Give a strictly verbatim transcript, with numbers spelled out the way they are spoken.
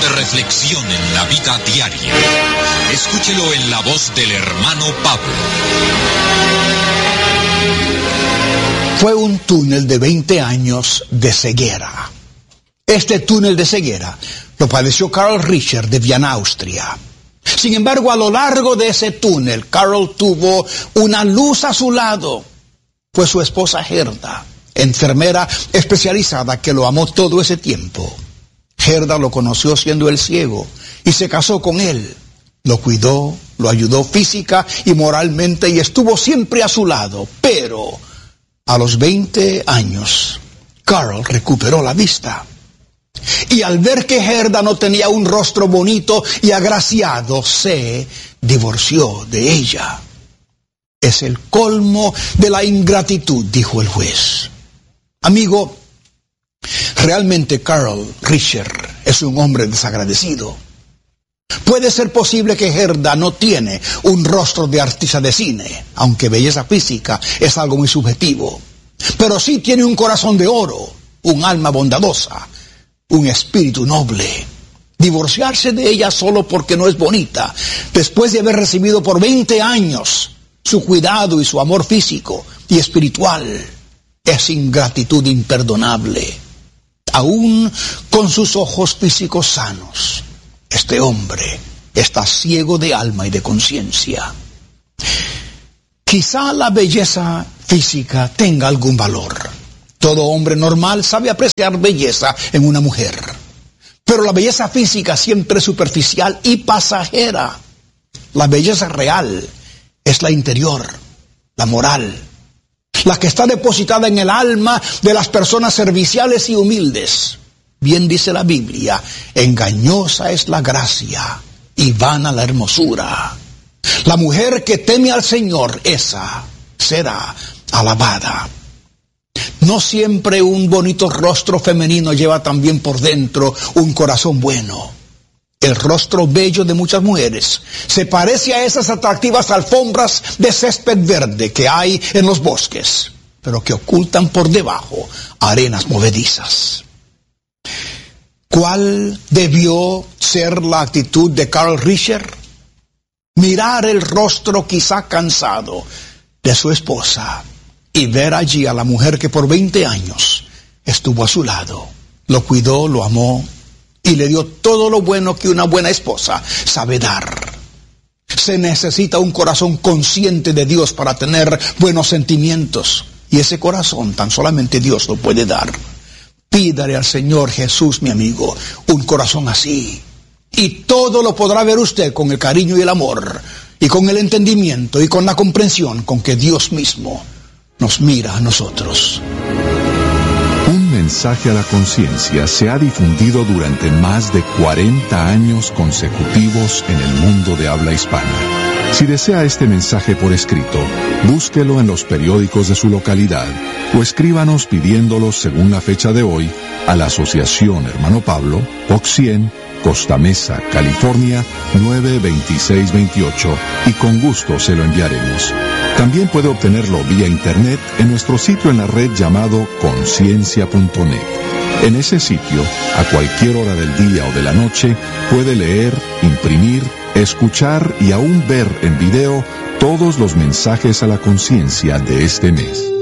de reflexión en la vida diaria. Escúchelo en la voz del hermano Pablo. Fue un túnel de veinte años de ceguera. Este túnel de ceguera lo padeció Carl Richter de Viena, Austria. Sin embargo, a lo largo de ese túnel, Carl tuvo una luz a su lado. Fue su esposa Gerda, enfermera especializada que lo amó todo ese tiempo. Gerda lo conoció siendo él ciego y se casó con él. Lo cuidó, lo ayudó física y moralmente y estuvo siempre a su lado. Pero a los veinte años, Carl recuperó la vista. Y al ver que Gerda no tenía un rostro bonito y agraciado, se divorció de ella. Es el colmo de la ingratitud, dijo el juez. Amigo, realmente Carl Richter es un hombre desagradecido. Puede ser posible que Gerda no tiene un rostro de artista de cine, aunque belleza física es algo muy subjetivo. Pero sí tiene un corazón de oro, un alma bondadosa, un espíritu noble. Divorciarse de ella solo porque no es bonita, después de haber recibido por veinte años su cuidado y su amor físico y espiritual, es ingratitud imperdonable. Aún con sus ojos físicos sanos, este hombre está ciego de alma y de conciencia. Quizá la belleza física tenga algún valor. Todo hombre normal sabe apreciar belleza en una mujer. Pero la belleza física siempre es superficial y pasajera. La belleza real es la interior, la moral, la que está depositada en el alma de las personas serviciales y humildes. Bien dice la Biblia, engañosa es la gracia y vana la hermosura. La mujer que teme al Señor, esa será alabada. No siempre un bonito rostro femenino lleva también por dentro un corazón bueno. El rostro bello de muchas mujeres se parece a esas atractivas alfombras de césped verde que hay en los bosques, pero que ocultan por debajo arenas movedizas. ¿Cuál debió ser la actitud de Carl Richter? Mirar el rostro quizá cansado de su esposa y ver allí a la mujer que por veinte años estuvo a su lado, lo cuidó, lo amó y le dio todo lo bueno que una buena esposa sabe dar. Se necesita un corazón consciente de Dios para tener buenos sentimientos, y ese corazón tan solamente Dios lo puede dar. Pídale al Señor Jesús, mi amigo, un corazón así, y todo lo podrá ver usted con el cariño y el amor, y con el entendimiento y con la comprensión con que Dios mismo nos mira a nosotros. Un mensaje a la conciencia se ha difundido durante más de cuarenta años consecutivos en el mundo de habla hispana. Si desea este mensaje por escrito, búsquelo en los periódicos de su localidad o escríbanos pidiéndolo según la fecha de hoy a la Asociación Hermano Pablo, P O C cien, Costa Mesa, California, nueve veintiséis veintiocho, y con gusto se lo enviaremos. También puede obtenerlo vía internet en nuestro sitio en la red llamado conciencia punto net. En ese sitio, a cualquier hora del día o de la noche, puede leer, imprimir, escuchar y aún ver en video todos los mensajes a la conciencia de este mes.